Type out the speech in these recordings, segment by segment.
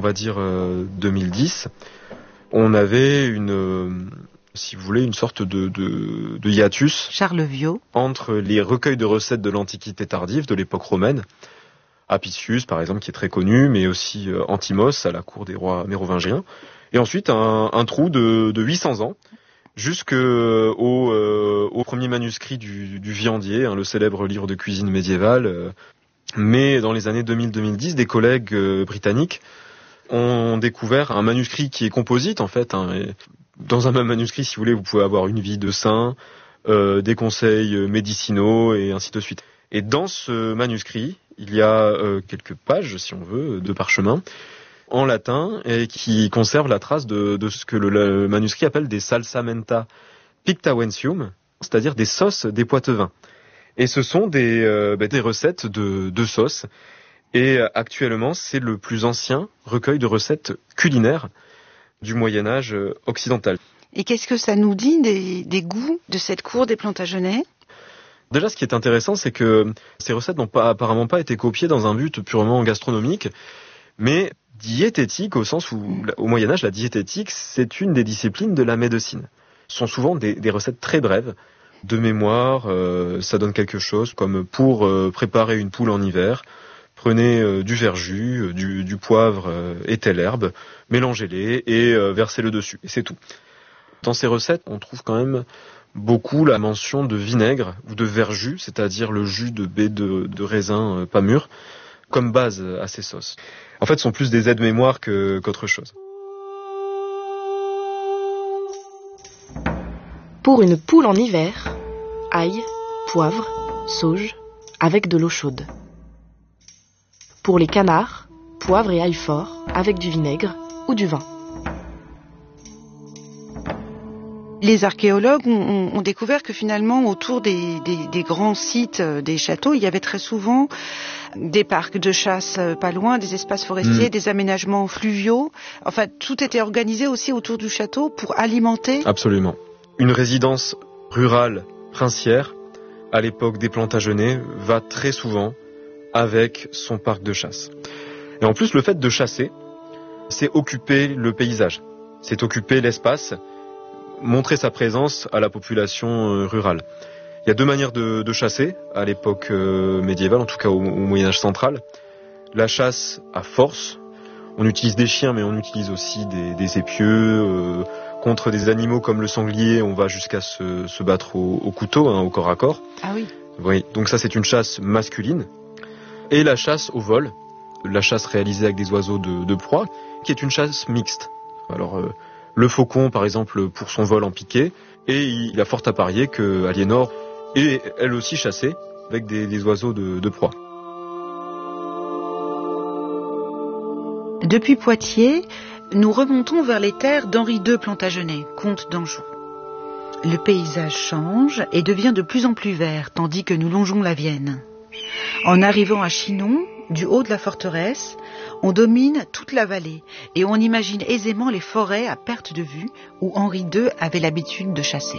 va dire 2010, on avait si vous voulez, une sorte de hiatus. Charles Viot. Entre les recueils de recettes de l'Antiquité tardive, de l'époque romaine, Apicius par exemple qui est très connu, mais aussi Antimos à la cour des rois mérovingiens, et ensuite un trou de 800 ans, jusqu'au premier manuscrit du Viandier, le célèbre livre de cuisine médiévale. Mais dans les années 2000-2010, des collègues britanniques ont découvert un manuscrit qui est composite en fait. Et dans un même manuscrit, si vous voulez, vous pouvez avoir une vie de saint, des conseils médicinaux et ainsi de suite. Et dans ce manuscrit, il y a quelques pages, si on veut, de parchemin en latin et qui conservent la trace de ce que le manuscrit appelle des salsamenta pictavensium, c'est-à-dire des sauces des Poitevins. Et ce sont des recettes de sauces. Et actuellement, c'est le plus ancien recueil de recettes culinaires du Moyen-Âge occidental. Et qu'est-ce que ça nous dit des goûts de cette cour des Plantagenets ? Déjà, ce qui est intéressant, c'est que ces recettes n'ont apparemment pas été copiées dans un but purement gastronomique, mais diététique, au sens où, au Moyen-Âge, la diététique, c'est une des disciplines de la médecine. Ce sont souvent des recettes très brèves. De mémoire, ça donne quelque chose comme pour préparer une poule en hiver, prenez du verjus, du poivre et telle herbe, mélangez-les et versez-le dessus. Et c'est tout. Dans ces recettes, on trouve quand même beaucoup la mention de vinaigre ou de verjus, c'est-à-dire le jus de baies de raisin pas mûr, comme base à ces sauces. En fait, ce sont plus des aides-mémoire qu'autre chose. Pour une poule en hiver, ail, poivre, sauge, avec de l'eau chaude. Pour les canards, poivre et ail fort, avec du vinaigre ou du vin. Les archéologues ont découvert que finalement, autour des grands sites des châteaux, il y avait très souvent des parcs de chasse pas loin, des espaces forestiers, des aménagements fluviaux. Enfin, tout était organisé aussi autour du château pour alimenter. Absolument. Une résidence rurale princière, à l'époque des Plantagenets, va très souvent avec son parc de chasse. Et en plus, le fait de chasser, c'est occuper le paysage, c'est occuper l'espace, montrer sa présence à la population rurale. Il y a deux manières de chasser à l'époque médiévale, en tout cas au Moyen-Âge central. La chasse à force, on utilise des chiens mais on utilise aussi des épieux. Contre des animaux comme le sanglier, on va jusqu'à se battre au couteau, au corps à corps. Ah oui. Oui, donc ça c'est une chasse masculine. Et la chasse au vol, la chasse réalisée avec des oiseaux de proie, qui est une chasse mixte. Alors le faucon par exemple pour son vol en piqué, et il a fort à parier que Aliénor est elle aussi chassée avec des oiseaux de proie. Depuis Poitiers, nous remontons vers les terres d'Henri II Plantagenet, comte d'Anjou. Le paysage change et devient de plus en plus vert, tandis que nous longeons la Vienne. En arrivant à Chinon, du haut de la forteresse, on domine toute la vallée et on imagine aisément les forêts à perte de vue où Henri II avait l'habitude de chasser.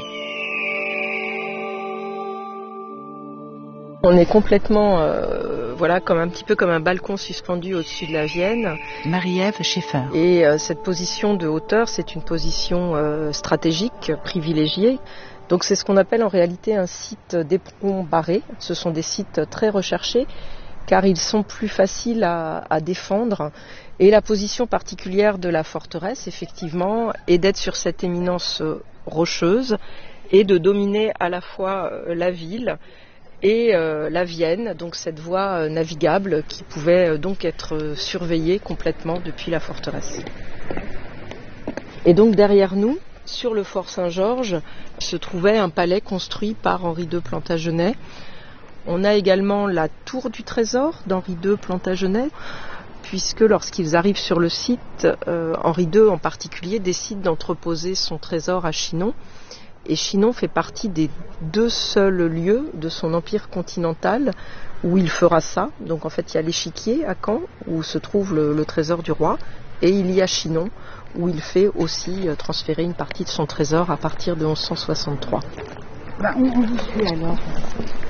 On est complètement, comme un petit peu comme un balcon suspendu au-dessus de la Vienne. Marie-Ève Schaeffer. Et cette position de hauteur, c'est une position stratégique, privilégiée. Donc c'est ce qu'on appelle en réalité un site d'éperon barré. Ce sont des sites très recherchés car ils sont plus faciles à défendre. Et la position particulière de la forteresse, effectivement, est d'être sur cette éminence rocheuse et de dominer à la fois la ville et la Vienne, donc cette voie navigable qui pouvait donc être surveillée complètement depuis la forteresse. Et donc derrière nous, sur le fort Saint-Georges, se trouvait un palais construit par Henri II Plantagenet. On a également la tour du trésor d'Henri II Plantagenet, puisque lorsqu'ils arrivent sur le site, Henri II en particulier décide d'entreposer son trésor à Chinon. Et Chinon fait partie des 2 seuls lieux de son empire continental où il fera ça. Donc en fait, il y a l'échiquier à Caen où se trouve le trésor du roi, et il y a Chinon où il fait aussi transférer une partie de son trésor à partir de 1163. On vous suit alors.